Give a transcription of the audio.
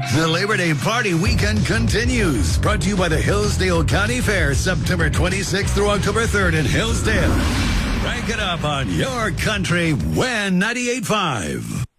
The Labor Day Party Weekend continues. Brought to you by the Hillsdale County Fair, September 26th through October 3rd in Hillsdale. Rank it up on your country, WIN 98.5.